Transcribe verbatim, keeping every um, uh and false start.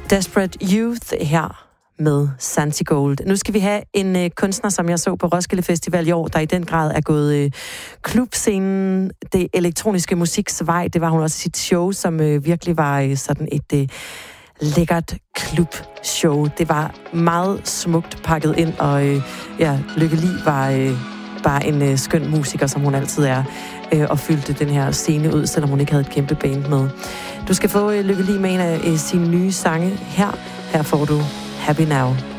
Desperate Youth her med Santigold. Nu skal vi have en øh, kunstner, som jeg så på Roskilde Festival i år, der i den grad er gået øh, klubscenen, det elektroniske musiks vej. Det var hun også sit show, som øh, virkelig var øh, sådan et øh, lækkert klubshow. Det var meget smukt pakket ind, og øh, ja, Lykke Li var øh, bare en øh, skøn musiker, som hun altid er, øh, og fyldte den her scene ud, selvom hun ikke havde et kæmpe band med. Du skal få øh, Lykke Li med en af øh, sine nye sange her. Her får du Happy Now.